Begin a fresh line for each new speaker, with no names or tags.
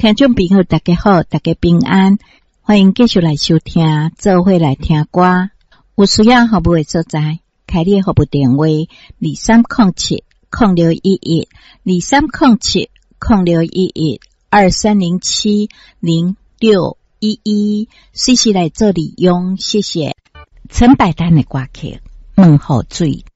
听众朋友大家好，大家平安，欢迎继续来收听，做伙来听歌。有需要服务的所在，开立服务电话23070611 23070611 23070611，随时来做利用，谢谢。陈百丹的歌曲《问候水》。